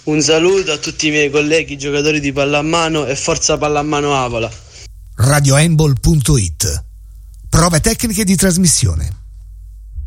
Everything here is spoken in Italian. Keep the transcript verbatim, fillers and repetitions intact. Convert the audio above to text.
Un saluto a tutti i miei colleghi giocatori di pallamano e forza pallamano Avola. radio handball punto it. Prove tecniche di trasmissione.